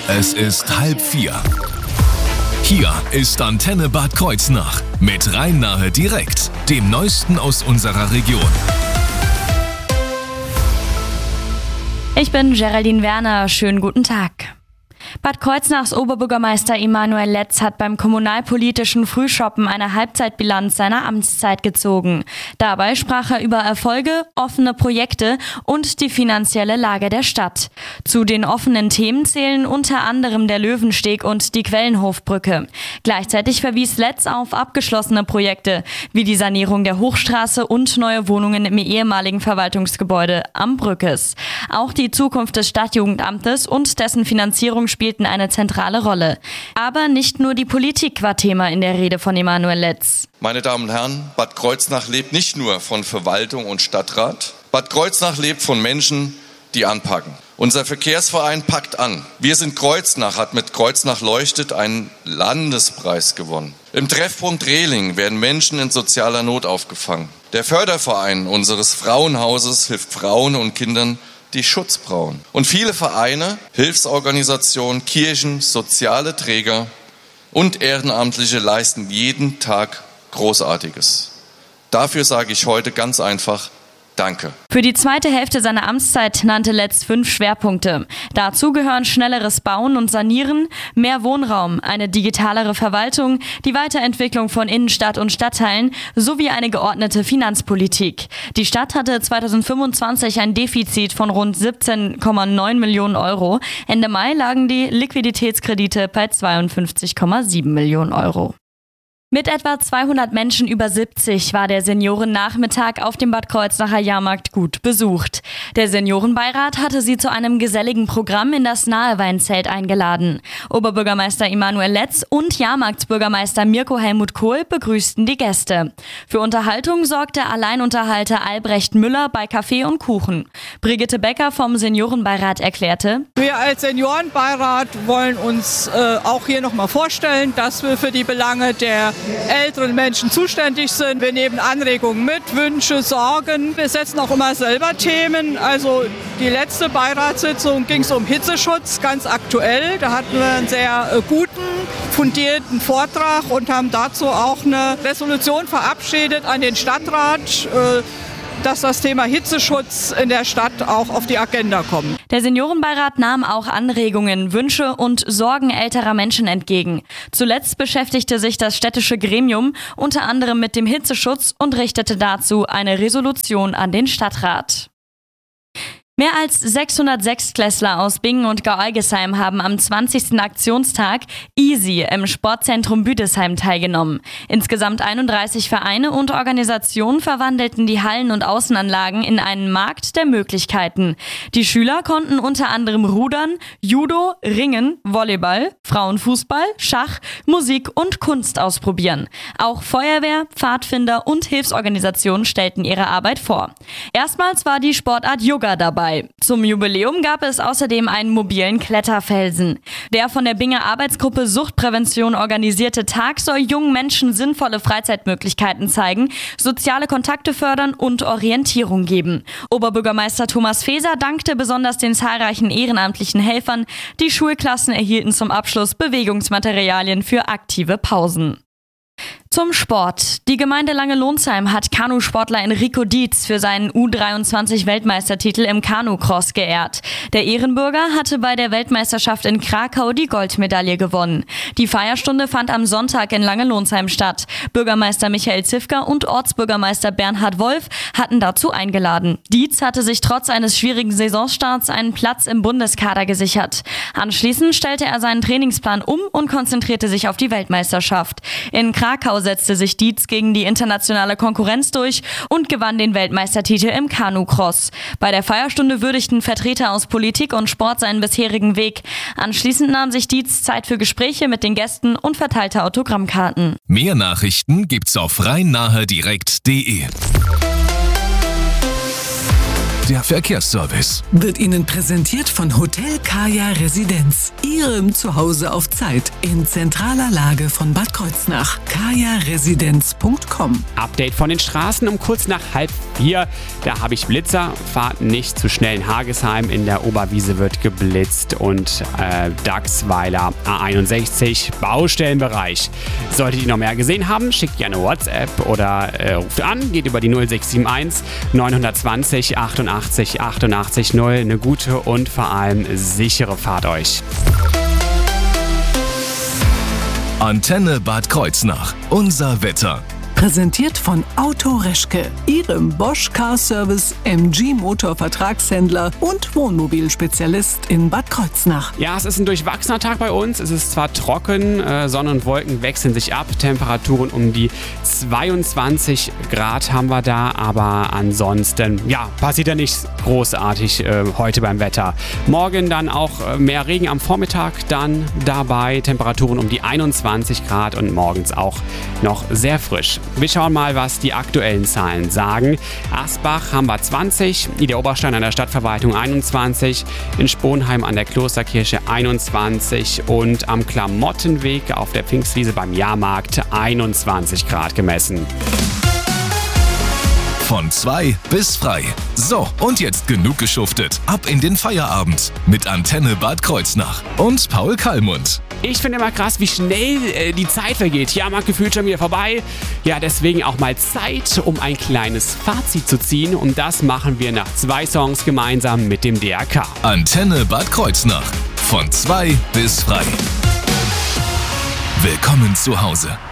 Es ist 3:30. Hier ist Antenne Bad Kreuznach mit Rhein-Nahe direkt, dem Neuesten aus unserer Region. Ich bin Geraldine Werner, schönen guten Tag. Bad Kreuznachs Oberbürgermeister Emanuel Letz hat beim kommunalpolitischen Frühschoppen eine Halbzeitbilanz seiner Amtszeit gezogen. Dabei sprach er über Erfolge, offene Projekte und die finanzielle Lage der Stadt. Zu den offenen Themen zählen unter anderem der Löwensteg und die Quellenhofbrücke. Gleichzeitig verwies Letz auf abgeschlossene Projekte, wie die Sanierung der Hochstraße und neue Wohnungen im ehemaligen Verwaltungsgebäude am Brückes. Auch die Zukunft des Stadtjugendamtes und dessen Finanzierung spielten eine zentrale Rolle. Aber nicht nur die Politik war Thema in der Rede von Emanuel Letz. Meine Damen und Herren, Bad Kreuznach lebt nicht nur von Verwaltung und Stadtrat. Bad Kreuznach lebt von Menschen, die anpacken. Unser Verkehrsverein packt an. Wir sind Kreuznach, hat mit Kreuznach leuchtet einen Landespreis gewonnen. Im Treffpunkt Rehling werden Menschen in sozialer Not aufgefangen. Der Förderverein unseres Frauenhauses hilft Frauen und Kindern, die Schutz brauchen. Und viele Vereine, Hilfsorganisationen, Kirchen, soziale Träger und Ehrenamtliche leisten jeden Tag Großartiges. Dafür sage ich heute ganz einfach Danke. Für die zweite Hälfte seiner Amtszeit nannte Letz 5 Schwerpunkte. Dazu gehören schnelleres Bauen und Sanieren, mehr Wohnraum, eine digitalere Verwaltung, die Weiterentwicklung von Innenstadt und Stadtteilen sowie eine geordnete Finanzpolitik. Die Stadt hatte 2025 ein Defizit von rund 17,9 Millionen Euro. Ende Mai lagen die Liquiditätskredite bei 52,7 Millionen Euro. Mit etwa 200 Menschen über 70 war der Seniorennachmittag auf dem Bad Kreuznacher Jahrmarkt gut besucht. Der Seniorenbeirat hatte sie zu einem geselligen Programm in das Naheweinzelt eingeladen. Oberbürgermeister Emanuel Letz und Jahrmarktsbürgermeister Mirko Helmut Kohl begrüßten die Gäste. Für Unterhaltung sorgte Alleinunterhalter Albrecht Müller bei Kaffee und Kuchen. Brigitte Becker vom Seniorenbeirat erklärte: Wir als Seniorenbeirat wollen uns auch hier nochmal vorstellen, dass wir für die Belange der älteren Menschen zuständig sind. Wir nehmen Anregungen mit, Wünsche, Sorgen. Wir setzen auch immer selber Themen. Also die letzte Beiratssitzung ging es um Hitzeschutz, ganz aktuell. Da hatten wir einen sehr guten, fundierten Vortrag und haben dazu auch eine Resolution verabschiedet an den Stadtrat, dass das Thema Hitzeschutz in der Stadt auch auf die Agenda kommt. Der Seniorenbeirat nahm auch Anregungen, Wünsche und Sorgen älterer Menschen entgegen. Zuletzt beschäftigte sich das städtische Gremium unter anderem mit dem Hitzeschutz und richtete dazu eine Resolution an den Stadtrat. Mehr als 600 Sechstklässler aus Bingen und Gau-Algesheim haben am 20. Aktionstag Easy im Sportzentrum Büdesheim teilgenommen. Insgesamt 31 Vereine und Organisationen verwandelten die Hallen und Außenanlagen in einen Markt der Möglichkeiten. Die Schüler konnten unter anderem Rudern, Judo, Ringen, Volleyball, Frauenfußball, Schach, Musik und Kunst ausprobieren. Auch Feuerwehr, Pfadfinder und Hilfsorganisationen stellten ihre Arbeit vor. Erstmals war die Sportart Yoga dabei. Zum Jubiläum gab es außerdem einen mobilen Kletterfelsen. Der von der Binger Arbeitsgruppe Suchtprävention organisierte Tag soll jungen Menschen sinnvolle Freizeitmöglichkeiten zeigen, soziale Kontakte fördern und Orientierung geben. Oberbürgermeister Thomas Feser dankte besonders den zahlreichen ehrenamtlichen Helfern. Die Schulklassen erhielten zum Abschluss Bewegungsmaterialien für aktive Pausen. Zum Sport. Die Gemeinde Langelonsheim hat Kanusportler Enrico Dietz für seinen U23-Weltmeistertitel im Kanukross geehrt. Der Ehrenbürger hatte bei der Weltmeisterschaft in Krakau die Goldmedaille gewonnen. Die Feierstunde fand am Sonntag in Langelonsheim statt. Bürgermeister Michael Zifka und Ortsbürgermeister Bernhard Wolf hatten dazu eingeladen. Dietz hatte sich trotz eines schwierigen Saisonstarts einen Platz im Bundeskader gesichert. Anschließend stellte er seinen Trainingsplan um und konzentrierte sich auf die Weltmeisterschaft. In Krakau setzte sich Dietz gegen die internationale Konkurrenz durch und gewann den Weltmeistertitel im Kanukross. Bei der Feierstunde würdigten Vertreter aus Politik und Sport seinen bisherigen Weg. Anschließend nahm sich Dietz Zeit für Gespräche mit den Gästen und verteilte Autogrammkarten. Mehr Nachrichten gibt's auf rhein-nahe direkt.de. der Verkehrsservice. Wird Ihnen präsentiert von Hotel Kaya Residenz, Ihrem Zuhause auf Zeit in zentraler Lage von Bad Kreuznach. kajaresidenz.com. Update von den Straßen um kurz nach 3:30. Da habe ich Blitzer. Fahrt nicht zu schnell in Hagesheim. In der Oberwiese wird geblitzt und Dachsweiler A61 Baustellenbereich. Solltet ihr noch mehr gesehen haben, schickt gerne WhatsApp oder ruft an. Geht über die 0671 920 88 88 0. Eine gute und vor allem sichere Fahrt euch. Antenne Bad Kreuznach. Unser Wetter. Präsentiert von Auto Reschke, Ihrem Bosch Car Service MG Motor Vertragshändler und Wohnmobilspezialist in Bad Kreuznach. Ja, es ist ein durchwachsener Tag bei uns. Es ist zwar trocken, Sonne und Wolken wechseln sich ab. Temperaturen um die 22 Grad haben wir da, aber ansonsten, ja, passiert ja nichts großartig heute beim Wetter. Morgen dann auch mehr Regen am Vormittag dann dabei. Temperaturen um die 21 Grad und morgens auch noch sehr frisch. Wir schauen mal, was die aktuellen Zahlen sagen. Asbach haben wir 20, Idar-Oberstein an der Stadtverwaltung 21, in Sponheim an der Klosterkirche 21 und am Klamottenweg auf der Pfingstwiese beim Jahrmarkt 21 Grad gemessen. Von 2 bis frei. So, und jetzt genug geschuftet. Ab in den Feierabend mit Antenne Bad Kreuznach und Paul Kallmund. Ich finde immer krass, wie schnell die Zeit vergeht. Jahrmarkt gefühlt schon wieder vorbei. Ja, deswegen auch mal Zeit, um ein kleines Fazit zu ziehen. Und das machen wir nach 2 Songs gemeinsam mit dem DRK. Antenne Bad Kreuznach. Von 2 bis frei. Willkommen zu Hause.